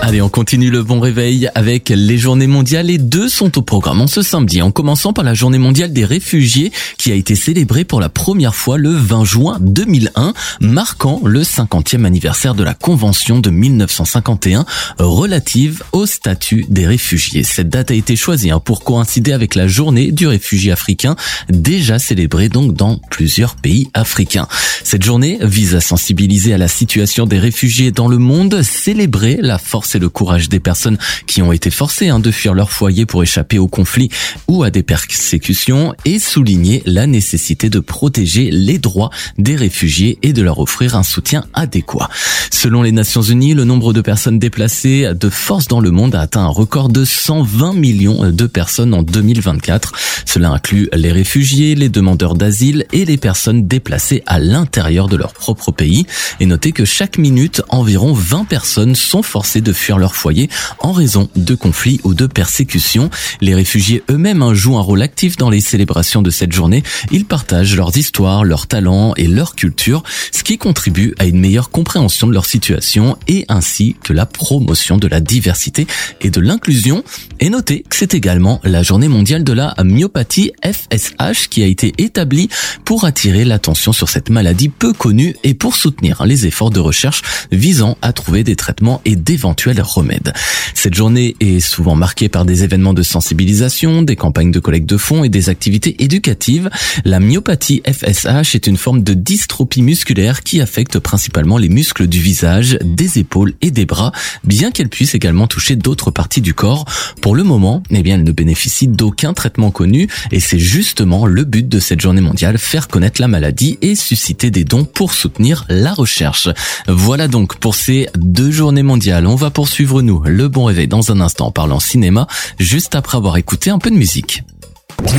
Allez, on continue le bon réveil avec les journées mondiales et deux sont au programme en ce samedi, en commençant par la journée mondiale des réfugiés qui a été célébrée pour la première fois le 20 juin 2001, marquant le 50e anniversaire de la Convention de 1951 relative au statut des réfugiés. Cette date a été choisie pour coïncider avec la journée du réfugié africain, déjà célébrée donc dans plusieurs pays africains. Cette journée vise à sensibiliser à la situation des réfugiés dans le monde, célébrer la force et le courage des personnes qui ont été forcées de fuir leur foyer pour échapper au conflit ou à des persécutions et souligner la nécessité de protéger les droits des réfugiés et de leur offrir un soutien adéquat. Selon les Nations Unies, le nombre de personnes déplacées de force dans le monde a atteint un record de 120 millions de personnes en 2024. Cela inclut les réfugiés, les demandeurs d'asile et les personnes déplacées à l'intérieur de leur propre pays. Et notez que chaque minute, environ 20 personnes sont forcées de fuir leur foyer en raison de conflits ou de persécutions. Les réfugiés eux-mêmes jouent un rôle actif dans les célébrations de cette journée. Ils partagent leurs histoires, leurs talents et leur culture, ce qui contribue à une meilleure compréhension de leur situation et ainsi que la promotion de la diversité et de l'inclusion. Et notez que c'est également la journée mondiale de la myopathie FSH qui a été établie pour attirer l'attention sur cette maladie peu connue et pour soutenir les efforts de recherche visant à trouver des traitements et d'éventuels remèdes. Cette journée est souvent marquée par des événements de sensibilisation, des campagnes de collecte de fonds et des activités éducatives. La myopathie FSH est une forme de dystrophie musculaire qui affecte principalement les muscles du visage, des épaules et des bras, bien qu'elle puisse également toucher d'autres parties du corps. Pour le moment, elle ne bénéficie d'aucun traitement connu et c'est justement le but de cette journée mondiale, faire connaître la maladie et susciter des dons pour soutenir la recherche. Voilà donc pour ces deux journées mondiales. On va poursuivre le bon réveil dans un instant en parlant cinéma, juste après avoir écouté un peu de musique.